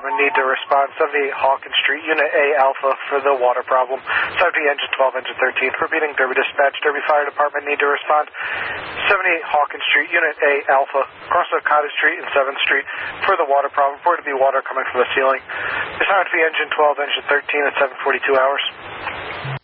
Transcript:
Department need to respond. 78 Hawkins Street, Unit A Alpha for the water problem. 70 Engine 12, Engine 13. Repeating, Derby Dispatch, Derby Fire Department need to respond. 78 Hawkins Street, Unit A Alpha, across the Cottage Street and 7th Street for the water problem. Reported to be water coming from the ceiling. Assignment to be Engine 12, Engine 13 at 7:42 hours.